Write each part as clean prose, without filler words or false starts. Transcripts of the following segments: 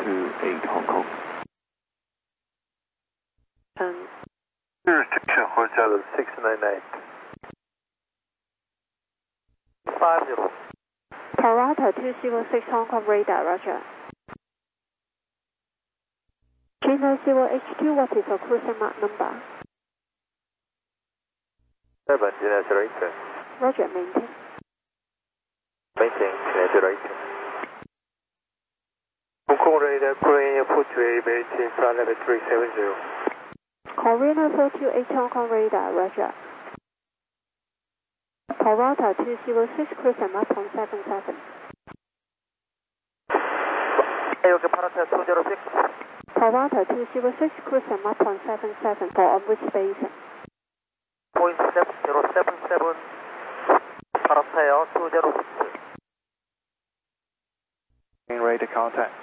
128 Hong Kong. Restriction Hotel 698. 50. Parata 206 Hong Kong radar, roger. Chino 0H2, what is your cruising mark number? 日本Chino 018. Roger, maintain. Maintain Chino 018. Hong Kong radar, Korean 428, maintain flight level 370. Korean 428 Hong Kong radar, roger. Parata 206 cruising mark 0.77. Okay, Parata 206. Parata 206 cruising mark 0.77 for onward spacing. 0.7077 Parata 206. Radar contact.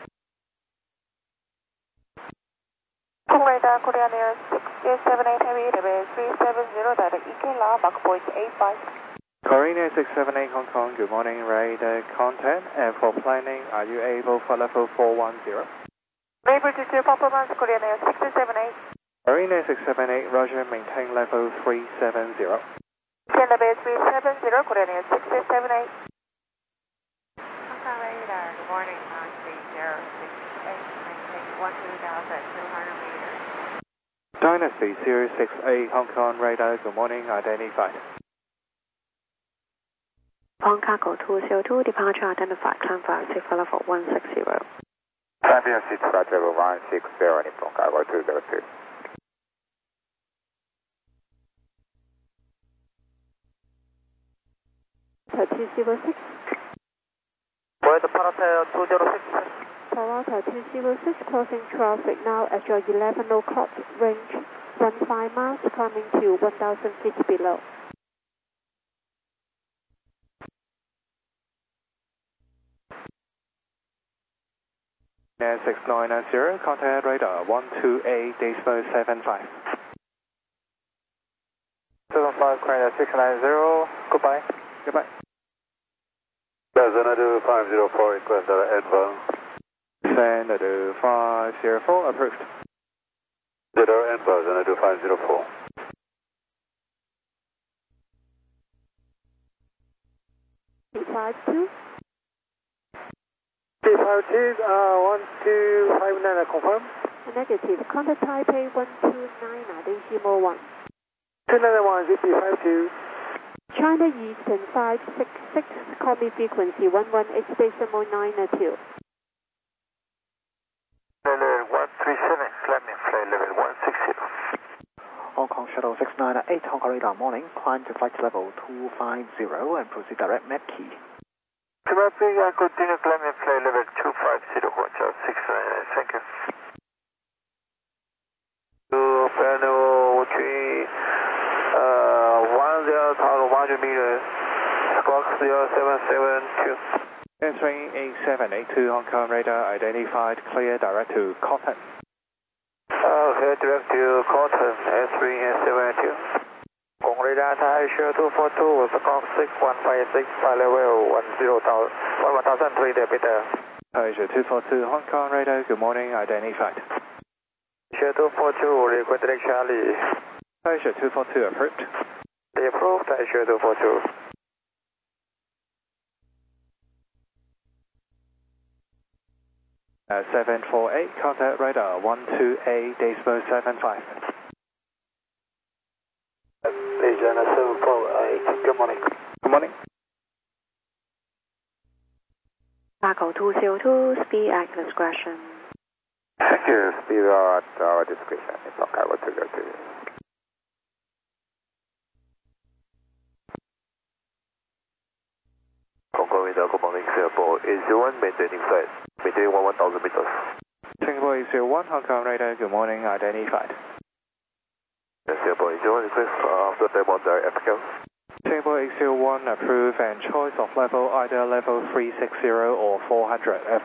Hong Kong radar, Korean Air 6878 Heavy, level 370, direct EK-LA, Mach 0.85. Korean Air 678 Hong Kong, good morning, radar contact. And for planning, are you able for level 410? Able to do performance, Korean Air 678. Korean Air 678, roger, maintain level 370. Level 370, Korean Air 678. Hong Kong radar, good morning, 3068, maintain 12,200 meters. Dynasty 068 Hong Kong radar, good morning, identified. On cargo 202, departure identified, climb flight for level 160. Climb seat flight level 160, Nippon Cargo 202. Parata 206. Where the Parata 206? Parata 206 crossing traffic now at your 11 o'clock range, 15 miles climbing to 1,000 feet below. And 6990, contact radar 128 Decibel 75. 75, Korean 690, goodbye. Goodbye. Xanadu 504, request advance. Xanadu 504, approved. Radar advance, Xanadu 504. B52. B52, 1259, confirm. Negative. Contact Taipei 129, Decimal 1. 291, B52. China Eastern 566, call me frequency 118.92. Level 137, climbing flight level 160. Hong Kong Shuttle 698, Hong Kong radar, morning, climb to flight level 250 and proceed direct Medkey. Traffic, I continue climbing flight level 250, Hotel 698, thank you. To Piano 10,100 meters, squawk 0772. Entering 8782 Hong Kong radar, identified, clear, direct to Cotton. Okay, direct to Cotton, S3 and 72. Hong Kong radar, Thai Asia 242, squawk 6156, flight level 1003 Demeter. Asia 242 Hong Kong radar, good morning, identified. Asia 242, request direct Charlie. Asia 242, approved. Approved, Asia 242. At 748, contact radar 128 Decibel 75. Asia 748, good morning. Good morning. Cargo 202, speed at discretion. Thank you, speed at our discretion. It's on Cargo 202. Hong Kong radar, good morning, Singapore. Is 01 maintaining flight. Maintaining 1,000 meters. Singapore 801 Hong Kong radar, good morning, identified. Singapore 801, request after time on direct FQ. Singapore 801, approve and choice of level, either level 360 or 400.